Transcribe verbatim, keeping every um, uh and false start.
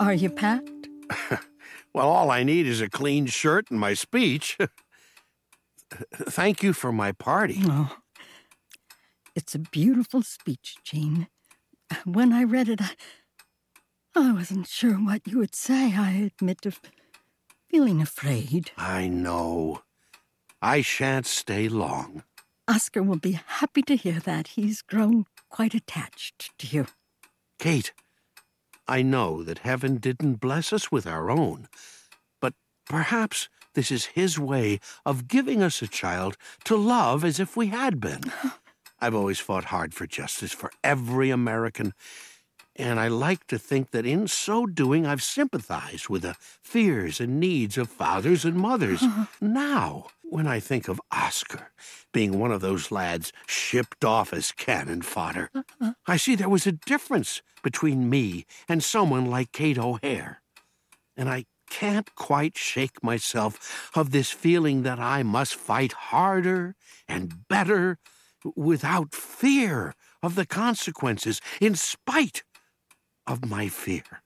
Are you packed? Well, all I need is a clean shirt and my speech. Thank you for my party. Oh, it's a beautiful speech, Jean. When I read it, I, I wasn't sure what you would say. I admit to feeling afraid. I know. I shan't stay long. Oscar will be happy to hear that. He's grown quite attached to you. Kate, I know that heaven didn't bless us with our own, but perhaps this is his way of giving us a child to love as if we had been. I've always fought hard for justice for every American, and I like to think that in so doing I've sympathized with the fears and needs of fathers and mothers. Now, when I think of Oscar being one of those lads shipped off as cannon fodder, I see there was a difference between me and someone like Kate O'Hare. And I can't quite shake myself of this feeling that I must fight harder and better without fear of the consequences, in spite of my fear.